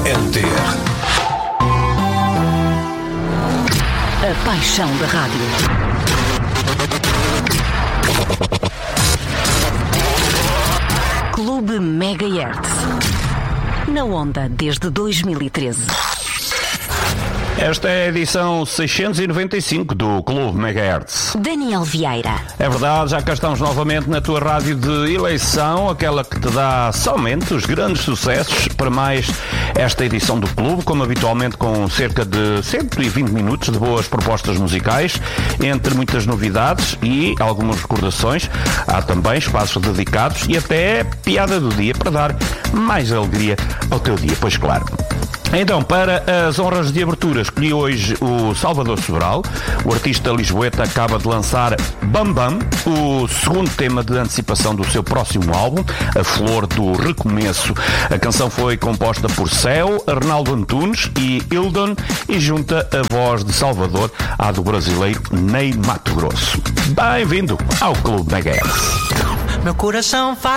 NTR. A paixão da rádio. Clube Megahertz. Na onda desde 2013. Esta é a edição 695 do Clube Megahertz. Daniel Vieira. É verdade, já cá estamos novamente na tua rádio de eleição, aquela que te dá somente os grandes sucessos, para mais esta edição do Clube, como habitualmente com cerca de 120 minutos de boas propostas musicais, entre muitas novidades e algumas recordações. Há também espaços dedicados e até piada do dia para dar mais alegria ao teu dia, pois claro. Então, para as honras de abertura, escolhi hoje o Salvador Sobral. O artista lisboeta acaba de lançar Bam Bam, o segundo tema de antecipação do seu próximo álbum, A Flor do Recomeço. A canção foi composta por Céu, Arnaldo Antunes e Hildon e junta a voz de Salvador à do brasileiro Ney Matogrosso. Bem-vindo ao Clube Megahertz. Meu coração faz